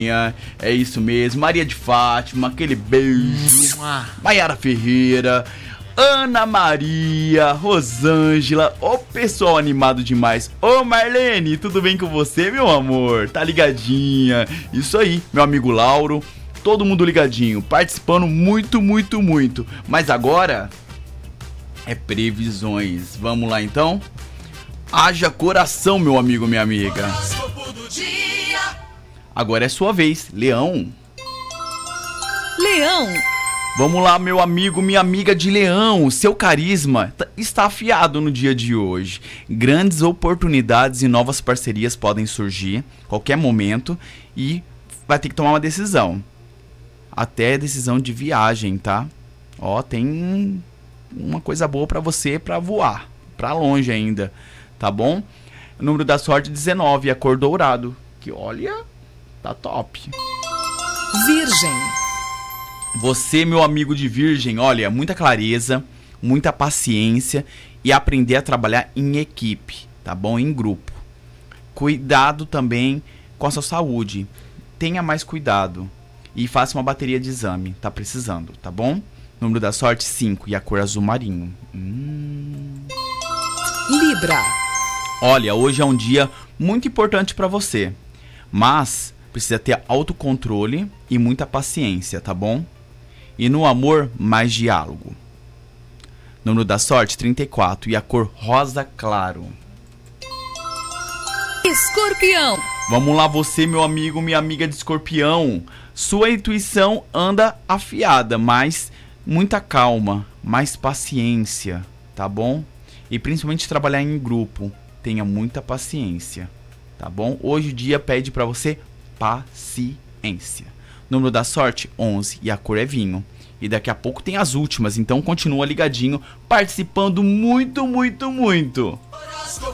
É isso mesmo, Maria de Fátima, aquele beijo. Maiara Ferreira, Ana Maria, Rosângela, ô pessoal animado demais. Ô Marlene, tudo bem com você, meu amor? Tá ligadinha? Isso aí, meu amigo Lauro, todo mundo ligadinho, participando muito. Mas agora é previsões. Vamos lá então? Haja coração, meu amigo, minha amiga. Agora é sua vez, Leão. Leão. Vamos lá, meu amigo, minha amiga de Leão. Seu carisma está afiado no dia de hoje. Grandes oportunidades e novas parcerias podem surgir a qualquer momento e vai ter que tomar uma decisão. Até decisão de viagem, tá? Ó, tem uma coisa boa pra você pra voar, pra longe ainda, tá bom? O número da sorte 19, a cor dourado, que olha, tá top. Virgem. Você, meu amigo de Virgem, olha, muita clareza, muita paciência e aprender a trabalhar em equipe, tá bom? Em grupo. Cuidado também com a sua saúde. Tenha mais cuidado e faça uma bateria de exame, tá precisando, tá bom? Número da sorte 5 e a cor azul marinho. Libra. Olha, hoje é um dia muito importante para você, mas precisa ter autocontrole e muita paciência, tá bom? E no amor, mais diálogo. Número da sorte 34 e a cor rosa claro. Escorpião. Vamos lá, você, meu amigo, minha amiga de Escorpião. Sua intuição anda afiada, mas muita calma, mais paciência, tá bom? E principalmente trabalhar em grupo. Tenha muita paciência, tá bom? Hoje o dia pede pra você paciência. Número da sorte 11 e a cor é vinho. E daqui a pouco tem as últimas, então continua ligadinho, participando muito.